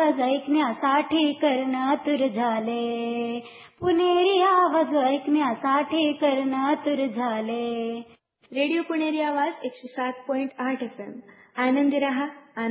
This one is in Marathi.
आवाज ऐकण्यासाठी कर्ण आतुर झाले. पुणेरी आवाज ऐकण्यासाठी कर्ण आतुर झाले. रेडिओ पुणेरी आवाज 107.8 FM. आनंदी रहा.